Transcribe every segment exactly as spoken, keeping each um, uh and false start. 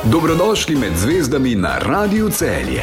Dobrodošli med zvezdami na Radiu Celje.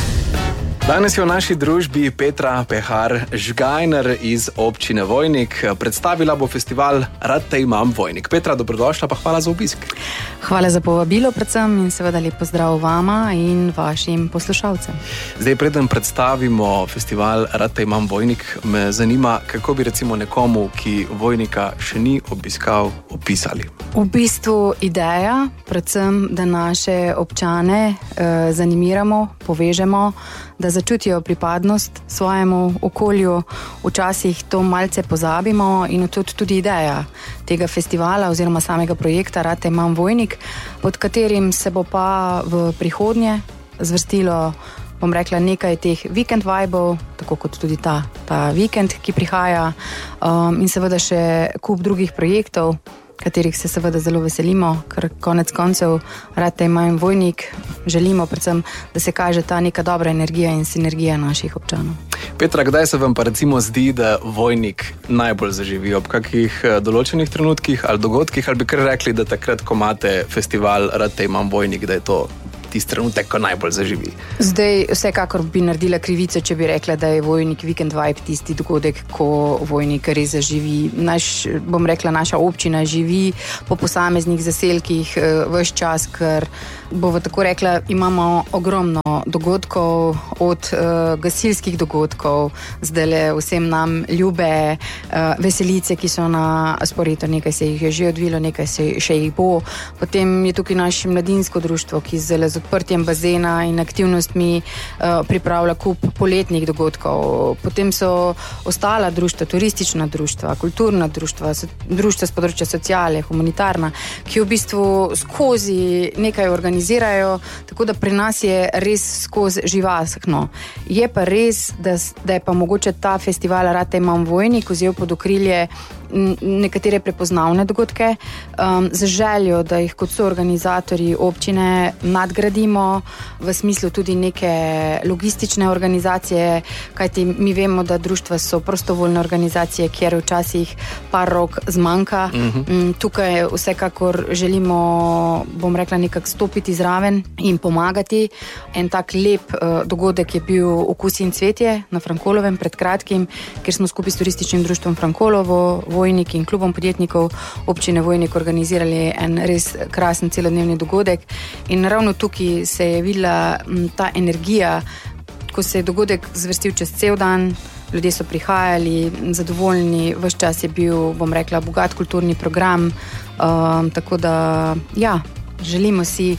Danes je v naši družbi Petra Pehar-Žgajner iz občine Vojnik. Predstavila bo festival Rad te imam Vojnik. Petra, dobrodošla, pa hvala za obisk. Hvala za povabilo predvsem in seveda lep pozdrav vama in vašim poslušalcem. Zdaj, preden predstavimo festival Rad te imam Vojnik, me zanima, kako bi recimo nekomu, ki Vojnika še ni obiskal, opisali. V bistvu ideja, predvsem, da naše občane eh, zanimiramo, povežemo, da začutijo pripadnost svojemu okolju. Včasih to malce pozabimo in tudi, tudi ideja tega festivala oziroma samega projekta Rad te imam Vojnik, pod katerim se bo pa v prihodnje zvrstilo, bom rekla, nekaj teh vikend vibov, tako kot tudi ta, ta vikend, ki prihaja, um, in seveda še kup drugih projektov, katerih se seveda zelo veselimo, ker konec koncev Rad te imam Vojnik želimo predvsem, da se kaže ta neka dobra energija in sinergija naših občanov. Petra, kdaj se vam pa recimo zdi, da Vojnik najbolj zaživi? Ob kakih določenih trenutkih ali dogodkih, ali bi kar rekli, da takrat, ko imate festival Rad te imam Vojnik, da je to tisti trenutek, ko najbolj zaživi? Zdaj, vsekakor bi naredila krivico, če bi rekla, da je Vojnik Weekend Vibe tisti dogodek, ko Vojnik res zaživi. Naš, bom rekla, naša občina živi po posameznih zaselkih ves čas, ker bomo tako rekla, imamo ogromno dogodkov, od uh, gasilskih dogodkov, zdajle vsem nam ljube uh, veselice, ki so na sporedu, nekaj se jih je že odvilo, nekaj se še jih bo. Potem je tukaj naše mladinsko društvo, ki zdajle z odprtjem bazena in aktivnostmi uh, pripravlja kup poletnih dogodkov. Potem so ostala društva, turistična društva, kulturna društva, so, društva z področja sociale, humanitarna, ki v bistvu skozi nekaj organizirajo, tako da pri nas je res skozi živahno. Je pa res, da, da je pa mogoče ta festival Rad te imam Vojnik vzel pod okrilje nekatere prepoznavne dogodke, um, z željo, da jih kot so organizatorji občine nadgradimo v smislu tudi neke logistične organizacije, kajti mi vemo, da društva so prostovoljne organizacije, kjer včasih par rok zmanjka. Uh-huh. Tukaj vsekakor želimo, bom rekla, nekako stopiti zraven in pomagati. En tak lep uh, dogodek je bil Okus in cvetje na Frankolovem pred kratkim, kjer smo skupaj s turističnim društvom Frankolovo, Vojnik in klubom podjetnikov občine Vojnik organizirali en res krasen celodnevni dogodek. In ravno tukaj se je videla m, ta energija, ko se je dogodek zvrstil čez cel dan, ljudje so prihajali, zadovoljni, ves čas je bil, bom rekla, bogat kulturni program, um, tako da, ja, želimo si,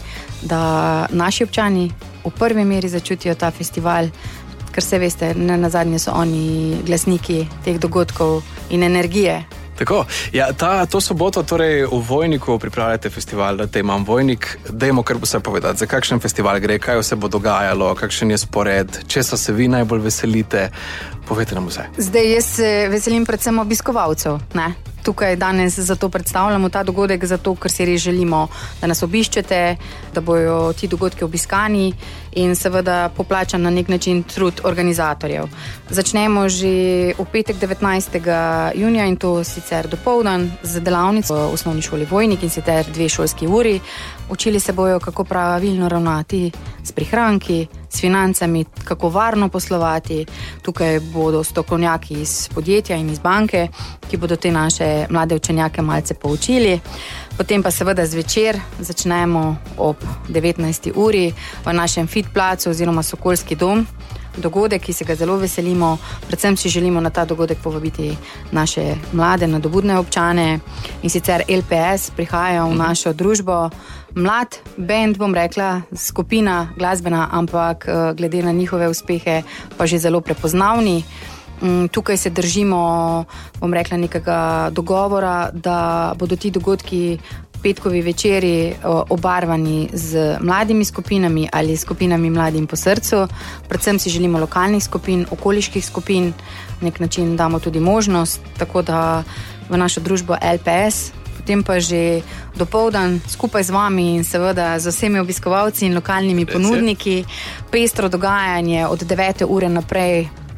da naši občani v prvi meri začutijo ta festival, ker se veste, ne nazadnje so oni glasniki teh dogodkov in energije. Tako, ja, ta, to soboto torej v Vojniku pripravljate festival Rad te imam Vojnik. Dajmo kar vse povedati, za kakšen festival gre, kaj vse bo dogajalo, kakšen je spored, česa se vi najbolj veselite, povejte nam vse. Zdaj, jaz se veselim predvsem obiskovalcev, ne? Tukaj danes zato predstavljamo ta dogodek, zato ker si res želimo, da nas obiščete, da bojo ti dogodki obiskani in seveda poplačan na nek način trud organizatorjev. Začnemo že v petek devetnajstega junija in to sicer dopoldan z delavnico v osnovni šoli Vojnik in sicer dve šolski uri. Učili se bojo, kako pravilno ravnati s prihranki, s financami, kako varno poslovati. Tukaj bodo strokovnjaki iz podjetja in iz banke, ki bodo te naše mlade učenjake malce poučili. Potem pa seveda zvečer začnemo ob devetnajsti uri v našem Fit placu oziroma Sokolski dom. Dogodek, ki se ga zelo veselimo, predvsem si želimo na ta dogodek povabiti naše mlade, nadobudne občane in sicer L P S prihajajo v našo družbo. Mlad band, bom rekla, skupina glasbena, ampak glede na njihove uspehe pa že zelo prepoznavni. Tukaj se držimo, bom rekla, nekega dogovora, da bodo ti dogodki petkovi večeri obarvani z mladimi skupinami ali skupinami mladim po srcu. Predvsem si želimo lokalnih skupin, okoliških skupin, nek način damo tudi možnost, tako da v našo družbo L P S, potem pa že dopoldan skupaj z vami in seveda z vsemi obiskovalci in lokalnimi ponudniki, pestro dogajanje od devete ure naprej.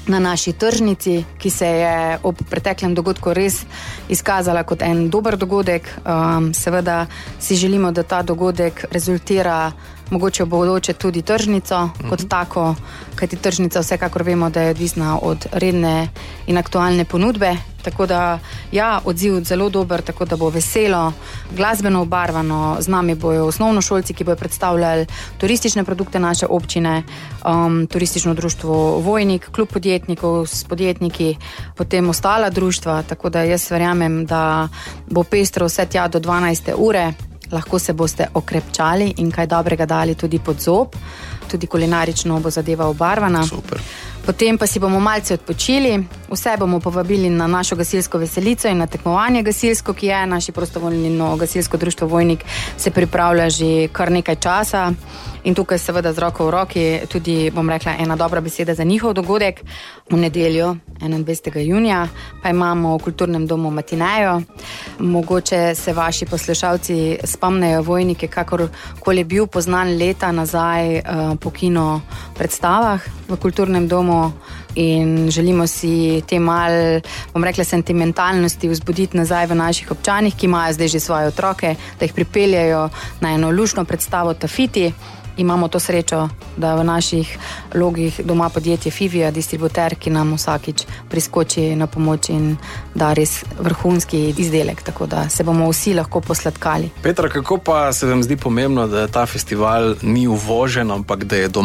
na naši tržnici, ki se je ob preteklem dogodku res izkazala kot en dober dogodek. Um, seveda si želimo, da ta dogodek rezultira mogoče v bodoče tudi tržnico mm-hmm. kot tako, kajti tržnica vsekakor vemo, da je odvisna od redne in aktualne ponudbe. Tako da, ja, odziv zelo dober, tako da bo veselo, glasbeno obarvano. Z nami bojo osnovnošolci, ki bojo predstavljali turistične produkte naše občine, um, turistično društvo Vojnik, klub podjetnikov s podjetniki, potem ostala društva, tako da jaz verjamem, da bo pestro vse tja do dvanajste ure. Lahko se boste okrepčali in kaj dobrega dali tudi pod zob. Tudi kulinarično bo zadeva obarvana. Super. Potem pa si bomo malce odpočili, vse bomo povabili na našo gasilsko veselico in na tekmovanje gasilsko, ki je naši prostovoljno gasilsko društvo Vojnik, se pripravlja že kar nekaj časa. In tukaj seveda z roko v roki tudi, bom rekla, ena dobra beseda za njihov dogodek. V nedeljo, enaindvajsetega junija, pa imamo v kulturnem domu matinejo. Mogoče se vaši poslušalci spomnejo Vojnike, kakorkoli je bil poznan leta nazaj uh, po kino predstavah v kulturnem domu. In želimo si te mal, bom rekla, sentimentalnosti vzbuditi nazaj v naših občanih, ki imajo zdaj že svoje otroke, da jih pripeljajo na eno luštno predstavo Tafiti. Imamo to srečo, da v naših logih doma podjetje Fivija, distributer, ki nam vsakič priskoči na pomoč in da res vrhunski izdelek, tako da se bomo vsi lahko posladkali. Petra, kako pa se vam zdi pomembno, da ta festival ni uvožen, ampak da je doma?